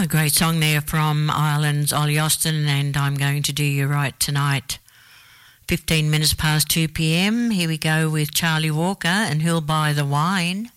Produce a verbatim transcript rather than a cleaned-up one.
A great song there from Ireland's Ollie Austin, and I'm Going to Do You Right Tonight. fifteen minutes past two p.m. Here we go with Charlie Walker and Who'll Buy the Wine.